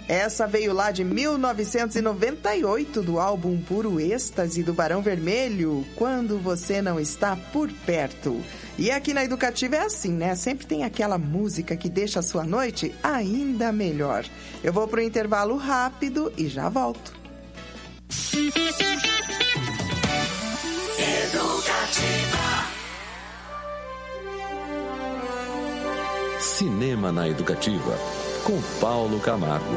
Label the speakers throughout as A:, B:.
A: Essa veio lá de 1998, do álbum Puro Êxtase do Barão Vermelho, Quando Você Não Está Por Perto. E aqui na Educativa é assim, né? Sempre tem aquela música que deixa a sua noite ainda melhor. Eu vou pro intervalo rápido e já volto.
B: Educativa.
C: Cinema na Educativa, com Paulo Camargo.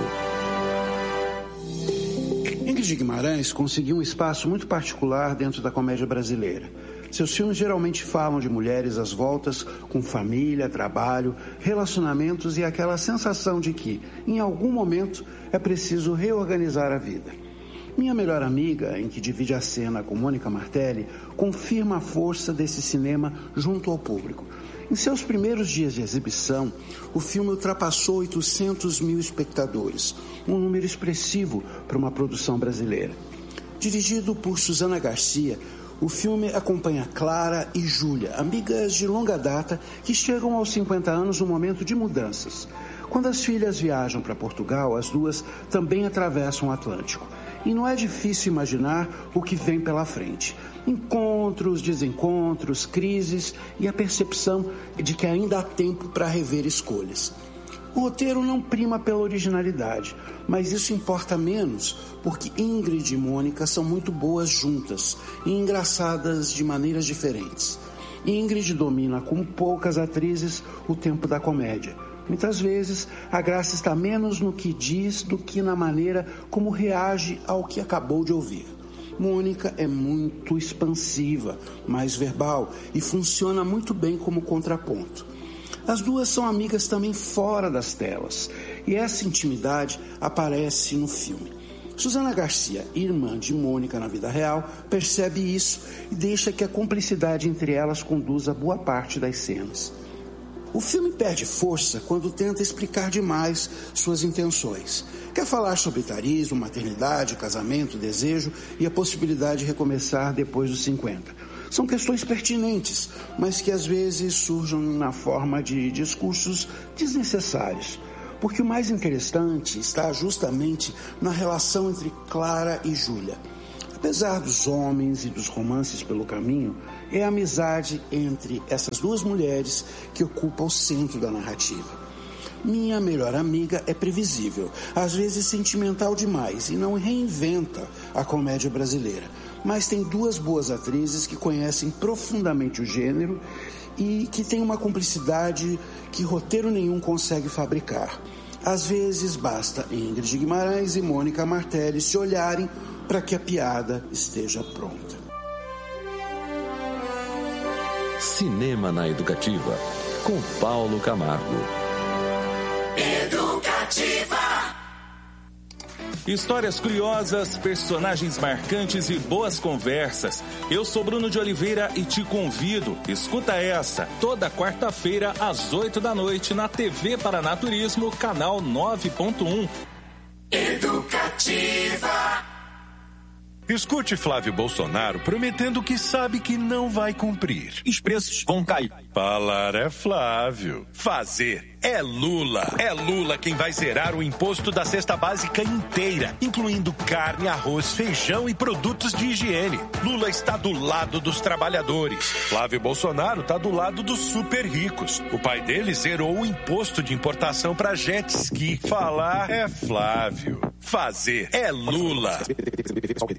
D: Ingrid Guimarães conseguiu um espaço muito particular dentro da comédia brasileira. Seus filmes geralmente falam de mulheres às voltas com família, trabalho, relacionamentos e aquela sensação de que, em algum momento, é preciso reorganizar a vida. Minha Melhor Amiga, em que divide a cena com Mônica Martelli, confirma a força desse cinema junto ao público. Em seus primeiros dias de exibição, o filme ultrapassou 800 mil espectadores, um número expressivo para uma produção brasileira. Dirigido por Susana Garcia, o filme acompanha Clara e Júlia, amigas de longa data que chegam aos 50 anos num momento de mudanças. Quando as filhas viajam para Portugal, as duas também atravessam o Atlântico. E não é difícil imaginar o que vem pela frente. Encontros, desencontros, crises e a percepção de que ainda há tempo para rever escolhas. O roteiro não prima pela originalidade, mas isso importa menos porque Ingrid e Mônica são muito boas juntas e engraçadas de maneiras diferentes. Ingrid domina, como poucas atrizes, o tempo da comédia. Muitas vezes, a graça está menos no que diz do que na maneira como reage ao que acabou de ouvir. Mônica é muito expansiva, mais verbal e funciona muito bem como contraponto. As duas são amigas também fora das telas, e essa intimidade aparece no filme. Susana Garcia, irmã de Mônica na vida real, percebe isso e deixa que a cumplicidade entre elas conduza boa parte das cenas. O filme perde força quando tenta explicar demais suas intenções. Quer falar sobre etarismo, maternidade, casamento, desejo e a possibilidade de recomeçar depois dos 50. São questões pertinentes, mas que às vezes surgem na forma de discursos desnecessários. Porque o mais interessante está justamente na relação entre Clara e Júlia. Apesar dos homens e dos romances pelo caminho, é a amizade entre essas duas mulheres que ocupa o centro da narrativa. Minha Melhor Amiga é previsível, às vezes sentimental demais e não reinventa a comédia brasileira. Mas tem duas boas atrizes que conhecem profundamente o gênero e que têm uma cumplicidade que roteiro nenhum consegue fabricar. Às vezes basta Ingrid Guimarães e Mônica Martelli se olharem para que a piada esteja pronta.
C: Cinema na Educativa, com Paulo Camargo.
B: Educativa.
E: Histórias curiosas, personagens marcantes e boas conversas. Eu sou Bruno de Oliveira e te convido. Escuta essa, toda quarta-feira às 8h na TV Paranaturismo, canal 9.1.
B: Educativa.
F: Escute Flávio Bolsonaro prometendo que sabe que não vai cumprir.
G: Os preços vão cair.
F: Falar é Flávio. Fazer é Lula. É Lula quem vai zerar o imposto da cesta básica inteira, incluindo carne, arroz, feijão e produtos de higiene. Lula está do lado dos trabalhadores. Flávio Bolsonaro está do lado dos super ricos. O pai dele zerou o imposto de importação para jet ski. Falar é Flávio. Fazer é Lula.